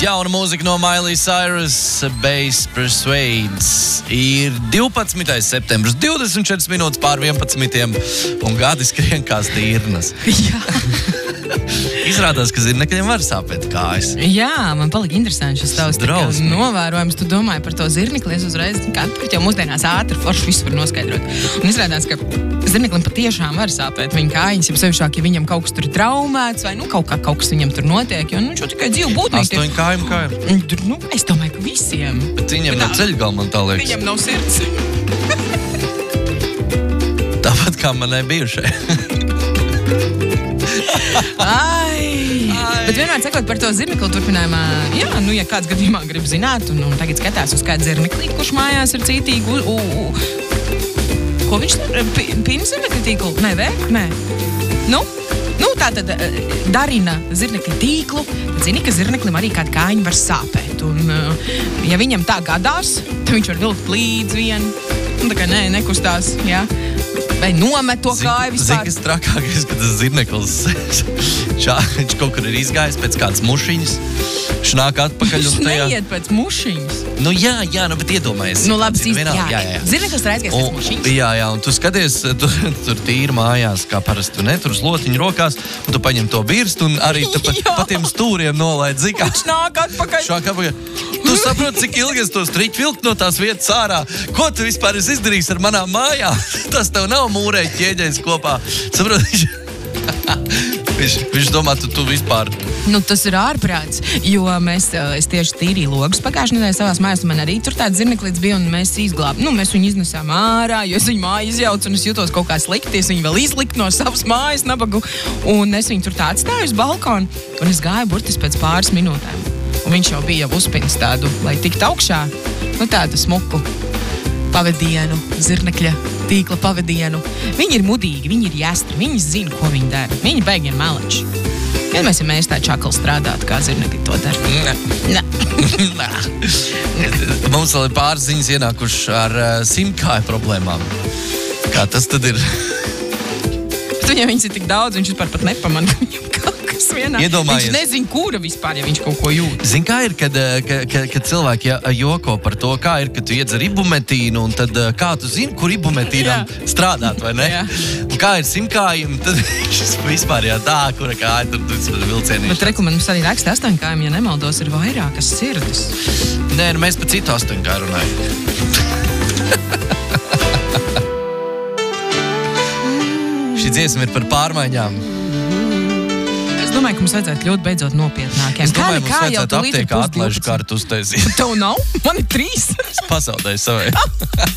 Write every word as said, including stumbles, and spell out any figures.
Jauna mūzika no Miley Cyrus, Bass Persuades. Ir divpadsmitais septembris, divdesmit četras minūtes pār vienpadsmitiem, un gadi skrien kā stirnas. Jā. Izrādās, ka zirnekļiem var sāpēt kājas. Jā, man palika interesanti šis tavs Drausmīgi. novērojums. Tu domāji par to zirnekli, es uzreiz, kā jau mūsdienās ātri forši visu var noskaidrot. Un izrādās, ka zirneklim patiešām var sāpēt viņa kājiņas, ja sevišķāk, ja viņam kaut kas tur ir traumēts, vai nu kaut, kā, kaut kas viņam tur notiek, jo nu šo tikai dzīvu būtnīgi. Astoņu kājum kājum. Nu, es domāju, ka visiem. Bet viņam nav ceļgalma, man tā liekas. Viņam nav sirds. Tāpat kā manai bijušai. Ai. Ai. Bet vienmēr sakot par to zirnekli turpinājumā, jā, nu, ja kāds gadījumā grib zināt, un, un tagad skatās uz kādu zirneklīti, kurš mājās ir cītīgi, u, u, u, ko viņš tur, pina zirnekļa tīklu? Nē, vē? Nē. Nu? Nu, tā tad darina zirnekļa tīklu, tad zini, ka zirneklim arī kāda kājiņa var sāpēt. Un, ja viņam tā gadās, tad viņš var vilkt līdz vienu, un tā kā nē, nekustās, jā. Vai nomet to kāju vispār. Zini, kas trakākais, ka tas zirneklis čā, viņš kaut kur ir izgājis pēc kādas mušiņas, viņš nāk atpakaļ Viņš un tajā... neiet pēc mušiņas. Nu jā, jā, nu, bet iedomājies. Nu labi, Zini, īsti, vienalga, jā. jā, jā. Zirneklis ir aizgājis pēc Un- mušiņas. Jā, jā, un tu skaties, tu, tur tīri mājās, kā parasti tu ne, tur slotiņu rokās, un tu paņem to birstu un arī tu pa, Jā. pa tiem stūriem nolaid, zikā. Viņš nāk atpakaļ. Šāk apakaļ. Tu saproti, cik ilgi es to striķu vilku no tās vietas ārā. Ko tu vispār esi izdarījis ar manām mājām? Tas tev nav mūrēji ķieģējis kopā. Saproti, viņš, viņš, viņš domā, tu, tu vispār... Nu, tas ir ārprāts, jo mēs, es tieši tīrīju logus pagājušajā nedēļā savās mājās, un man arī tur tāds zirneklīts bija, un mēs izglābām. Nu, mēs viņu iznesām ārā, jo es viņu māju izjaucu, un es jutos kaut kā slikti, es viņu vēl izliku no savas mājas nabagu, un es viņu tur tā atstāju uz balkonu, un es gāju burtiski pēc pāris minūtēm. Un viņš jau bija jau uzpinis tādu, lai tiktu augšā, nu tādu smuku pavadienu, zirnekļa tīkla pavadienu. Viņi ir mudīgi, viņi ir jāstri, viņi zina, ko viņi dara. Viņi beigiem meleči. Vienmēr, ja mēs tā čakli strādātu, kā zirnekļi to dara. Ne. Ne. Mums vēl ir pāris ziņas ienākuši ar uh, simtkāju problēmām. Kā tas tad ir? Bet viņam viņas ir tik daudz, viņš vispār pat nepamanā, ka viņam kaut kas vienā. Iedomājies. Viņš nezin, kura vispār, ja viņš kaut ko jūt. Zini, kā ir, kad, kad, kad, kad cilvēki ja, joko par to, kā ir, kad tu iedzer ibumetīnu, un tad kā tu zini, kur ibumetīnam Jā. strādāt, vai ne? Jā. Un kā ir simtkājiem, tad viņš vispār jā tā, kura kāja, tur tur vilcienīši. Bet reku, man mums arī raksta astoņkājiem, ja nemaldos, ir vairākas sirdis. Nē, nu mēs pa citu astoņkāju runājam. Šī dziesma ir par pārmaiņām. Es domāju, ka mums vajadzētu ļoti beidzot nopietnākiem. Es domāju, mums Kā- kā jau vajadzētu tu līdz aptiekā pus atlaižu divpadsmit? kartu uztaisīt. Tev nav? Man ir trīs. Es pazaudēju savai.